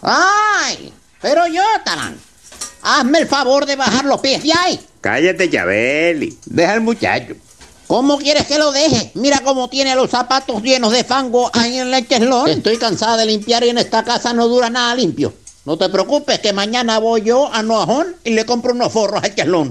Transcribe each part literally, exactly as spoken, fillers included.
¡Ay! Pero Yotanan, hazme el favor de bajar los pies de ahí. Cállate, Chabeli. Deja al muchacho. ¿Cómo quieres que lo deje? Mira cómo tiene los zapatos llenos de fango ahí en el cheslón. Estoy cansada de limpiar y en esta casa no dura nada limpio. No te preocupes que mañana voy yo a Noajón y le compro unos forros al cheslón.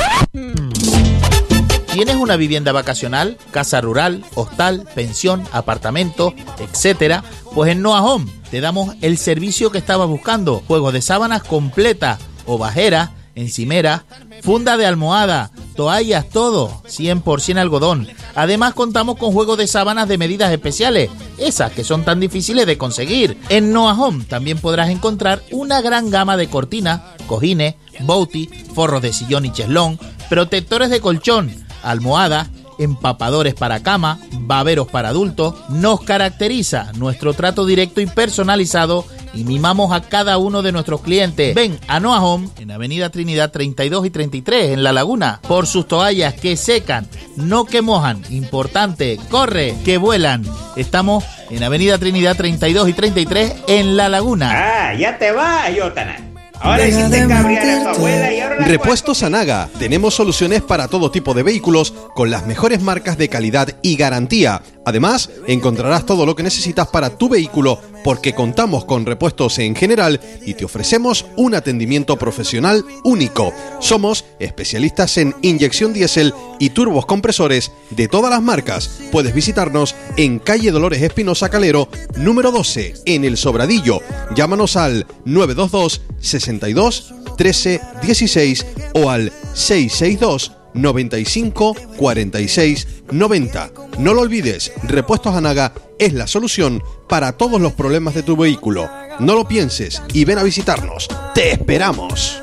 ¿Tienes una vivienda vacacional, casa rural, hostal, pensión, apartamento, etcétera? Pues en Noa Home te damos el servicio que estabas buscando. Juegos de sábanas completa, ovajera, encimera, funda de almohada, toallas, todo, cien por ciento algodón. Además contamos con juegos de sábanas de medidas especiales, esas que son tan difíciles de conseguir. En Noa Home también podrás encontrar una gran gama de cortinas, cojines, bouti, forros de sillón y cheslón, protectores de colchón, almohadas, empapadores para cama, baberos para adultos. Nos caracteriza nuestro trato directo y personalizado y mimamos a cada uno de nuestros clientes. Ven a Noa Home en Avenida Trinidad treinta y dos y treinta y tres en La Laguna por sus toallas que secan, no que mojan. Importante, corre, que vuelan. Estamos en Avenida Trinidad treinta y dos y treinta y tres en La Laguna. Ah, ya te vas, Yotanan. Ahora hiciste cabrear a tu abuela y ahora la Repuestos Anaga. Tenemos soluciones para todo tipo de vehículos con las mejores marcas de calidad y garantía. Además, encontrarás todo lo que necesitas para tu vehículo porque contamos con repuestos en general y te ofrecemos un atendimiento profesional único. Somos especialistas en inyección diésel y turbos compresores de todas las marcas. Puedes visitarnos en calle Dolores Espinosa Calero, número doce, en El Sobradillo. Llámanos al nueve dos dos, sesenta y dos, trece, dieciséis o al seis seis dos, noventa y cinco, cuarenta y seis, noventa. No lo olvides, Repuestos Anaga es la solución para todos los problemas de tu vehículo. No lo pienses y ven a visitarnos. ¡Te esperamos!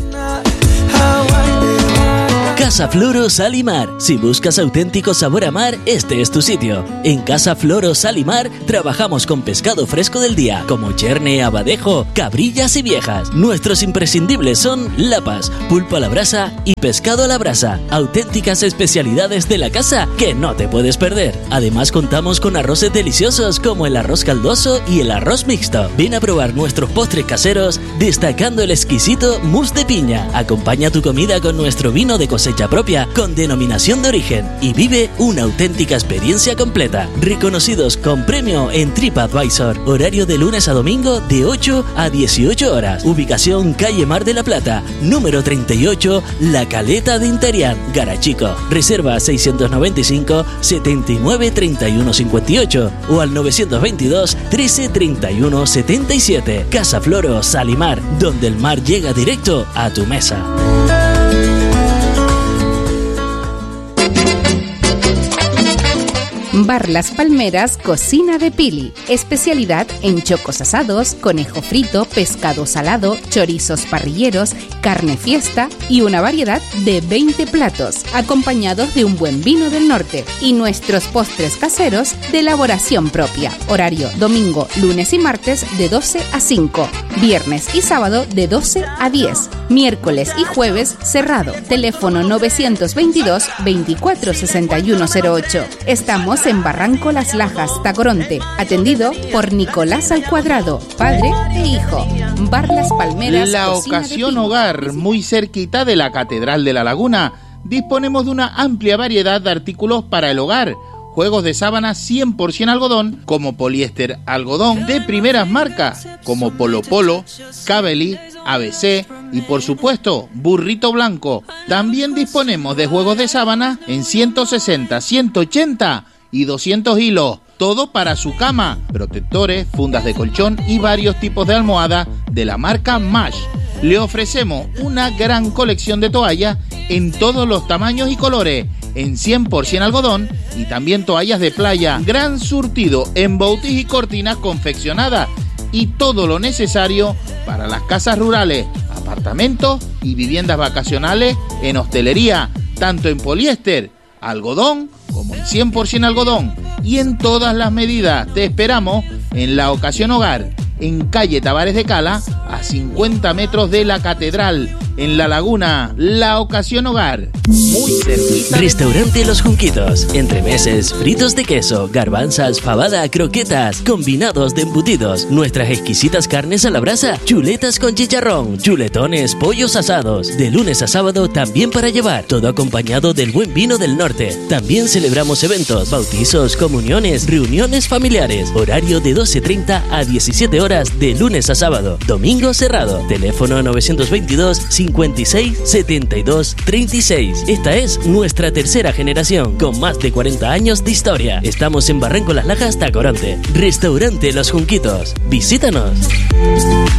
Casa Floro Sal y Mar. Si buscas auténtico sabor a mar, este es tu sitio. En Casa Floro Sal y Mar trabajamos con pescado fresco del día, como cherne, abadejo, cabrillas y viejas. Nuestros imprescindibles son lapas, pulpo a la brasa y pescado a la brasa. Auténticas especialidades de la casa que no te puedes perder. Además contamos con arroces deliciosos como el arroz caldoso y el arroz mixto. Ven a probar nuestros postres caseros, destacando el exquisito mousse de piña. Acompaña tu comida con nuestro vino de cosecha propia con denominación de origen y vive una auténtica experiencia completa. Reconocidos con premio en TripAdvisor. Horario de lunes a domingo de ocho a dieciocho horas. Ubicación calle Mar de la Plata, número treinta y ocho, La Caleta de Interián, Garachico. Reserva seiscientos noventa y cinco, setenta y nueve, treinta y uno cincuenta y ocho o al novecientos veintidós, trece, treinta y uno, setenta y siete. Casa Floro Sal y Mar, donde el mar llega directo a tu mesa. Bar Las Palmeras, Cocina de Pili. Especialidad en chocos asados, conejo frito, pescado salado, chorizos parrilleros, carne fiesta y una variedad de veinte platos, acompañados de un buen vino del norte y nuestros postres caseros de elaboración propia. Horario domingo, lunes y martes de doce a cinco, viernes y sábado de doce a diez, miércoles y jueves cerrado. Teléfono novecientos veintidós, veinticuatro sesenta y uno cero ocho. Estamos en Barranco Las Lajas, Tacoronte, atendido por Nicolás al Cuadrado, padre e hijo. Bar Las Palmeras, La Cocina Ocasión de Pili. Hogar, muy cerquita de la Catedral de La Laguna. Disponemos de una amplia variedad de artículos para el hogar. Juegos de sábana cien por ciento algodón, como poliéster algodón, de primeras marcas, como Polo Polo, Cabeli, A B C y por supuesto Burrito Blanco. También disponemos de juegos de sábana en ciento sesenta, ciento ochenta y doscientos hilos. Todo para su cama, protectores, fundas de colchón y varios tipos de almohada de la marca Mash. Le ofrecemos una gran colección de toallas en todos los tamaños y colores, en cien por ciento algodón y también toallas de playa. Gran surtido en boutis y cortinas confeccionadas y todo lo necesario para las casas rurales, apartamentos y viviendas vacacionales en hostelería, tanto en poliéster, algodón como en cien por ciento algodón y en todas las medidas. Te esperamos en La Ocasión Hogar, en calle Tavares de Cala, a cincuenta metros de la Catedral, en La Laguna, la ocasión hogar, muy cerquita. Restaurante Los Junquitos. Entremeses, fritos de queso, garbanzas, fabada, croquetas, combinados de embutidos, nuestras exquisitas carnes a la brasa, chuletas con chicharrón, chuletones, pollos asados. De lunes a sábado también para llevar, todo acompañado del buen vino del norte. También celebramos eventos, bautizos, comuniones, reuniones familiares. Horario de doce treinta a diecisiete horas de lunes a sábado. Domingo cerrado. Teléfono novecientos veintidós, cincuenta y seis, setenta y dos, treinta y seis. Esta es nuestra tercera generación, con más de cuarenta años de historia. Estamos en Barranco Las Lajas, Tacoronte. Restaurante Los Junquitos. Visítanos.